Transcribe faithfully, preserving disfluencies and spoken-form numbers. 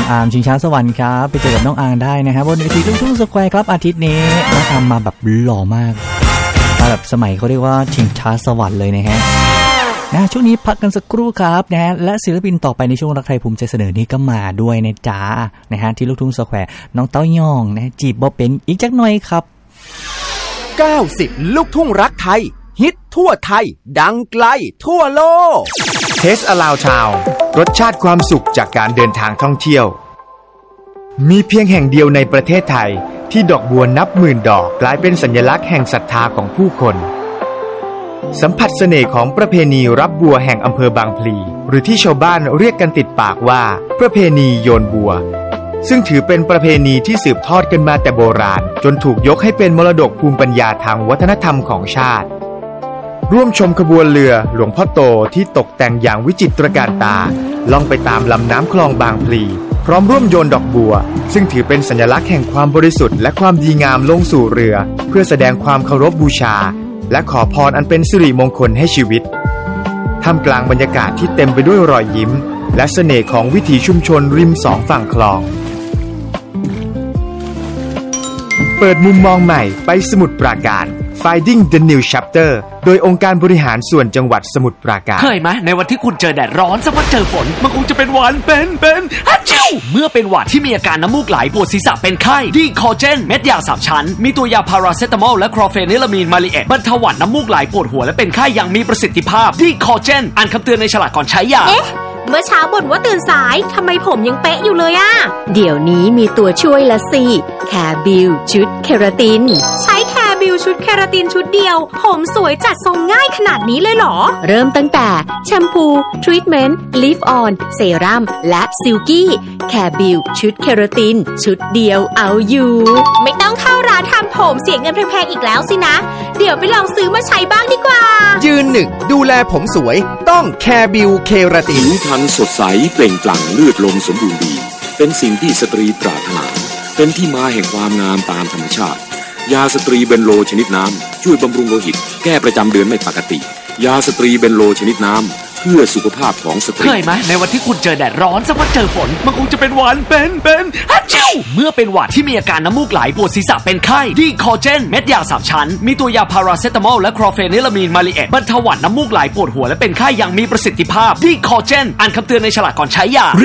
อาร์มชิงช้าสวรรค์ครับไปเจอกับน้องอาร์มได้นะครับบนเวทีลูกทุ่งสแควร์ครับอาทิตย์นี้น้องอาร์มมาแบบหล่อมากมาแบบสมัยเขาเรียกว่าชิงช้าสวรรค์เลยนะฮะนะช่วงนี้พักกันสักครู่ครับนะฮะและศิลปินต่อไปในช่วงรักไทยภูมิใจเสนอนี้ก็มาด้วยนะจ๊ะนะฮะที่ลูกทุ่งสแควร์น้องเต้ายองนะจีบบ่เป็นอีกจักหน่อยครับเก้าสิบลูกทุ่งรักไทยฮิตทั่วไทยดังไกลทั่วโลก Taste Aloud Town รสชาติความสุขจากการเดินทางท่องเที่ยวมีเพียงแห่งเดียวในประเทศไทยที่ดอกบัวนับหมื่นดอกกลายเป็นสัญลักษณ์แห่งศรัทธาของผู้คนสัมผัสเสน่ห์ของประเพณีรับบัวแห่งอำเภอบางพลีหรือที่ชาวบ้านเรียกกันติดปากว่าประเพณีโยนบัวซึ่งถือเป็นประเพณีที่สืบทอดกันมาแต่โบราณจนถูกยกให้เป็นมรดกภูมิปัญญาทางวัฒนธรรมของชาติร่วมชมขบวนเรือหลวงพ่อโตที่ตกแต่งอย่างวิจิตรการตาล่องไปตามลำน้ำคลองบางพลีพร้อมร่วมโยนดอกบัวซึ่งถือเป็นสัญลักษณ์แห่งความบริสุทธิ์และความดีงามลงสู่เรือเพื่อแสดงความเคารพบูชาและขอพรอันเป็นสิริมงคลให้ชีวิตท่ามกลางบรรยากาศที่เต็มไปด้วยรอยยิ้มและเสน่ห์ของวิถีชุมชนริมสองฝั่งคลองเปิดมุมมองใหม่ไปสมุทรปราการ Finding the New Chapter โดยองค์การบริหารส่วนจังหวัดสมุทรปราการเคยไหมในวันที่คุณเจอแดดร้อนสักวันเจอฝนมันคงจะเป็นหวัดเป็นเป็นฮัจจิวเมื่อเป็นหวัดที่มีอาการน้ำมูกไหลปวดศีรษะเป็นไข้ดีคอเจนเม็ดยาสามชั้นมีตัวยาพาราเซตามอลและคลอเฟนิลามีนมาลิเอตบรรเทาหวัดน้ำมูกไหลปวดหัวและเป็นไข้อย่างมีประสิทธิภาพดีคอเจนอ่านคำเตือนในฉลากก่อนใช้ยาเมื่อเช้าบ่นว่าตื่นสายทำไมผมยังเป๊ะอยู่เลยอะเดี๋ยวนี้มีตัวช่วยละสิแคร์บิวชุดเคราตินใช้แคร์บิวชุดเคราตินชุดเดียวผมสวยจัดทรงง่ายขนาดนี้เลยเหรอเริ่มตั้งแต่แชมพูทรีทเมนต์ลิฟออนเซรั่มและซิลกี้แคร์บิวชุดเคราตินชุดเดียวเอาอยู่ไม่ต้องเข้าร้านทำผมเสียเงินแพงๆอีกแล้วสินะเดี๋ยวไปลองซื้อมาใช้บ้างดีกว่ายืนหนึ่งดูแลผมสวยต้องแคร์บิวเคราตินผิวพรรณสดใสเปล่งปลั่งเลือดลมสมบูรณ์ดีเป็นสิ่งที่สตรีปรารถนาเป็นที่มาแห่งความงามตามธรรมชาติยาสตรีเบนโลชนิดน้ำช่วยบำรุงโลหิตแก้ประจำเดือนไม่ปกติยาสตรีเบนโลชนิดน้ำเพื่อสุขภาพของสตรีเคยไหมในวันที่คุณเจอแดดร้อนสักวันเจอฝนมันคงจะเป็นหวัดเป็นเป็นฮัจจิวเมื่อเป็นหวัดที่มีอาการน้ำมูกไหลปวดศีรษะเป็นไข้ดีคอเจนเม็ดยาสามชั้นมีตัวยาพาราเซตามอลและคลอเฟนิลามีนมาลิเอตบรรเทาหวัดน้ำมูกไหลปวดหัวและเป็นไข้อย่างมีประสิทธิภาพดีคอเจนอ่านคำเตือนในฉลากก่อนใช้ยา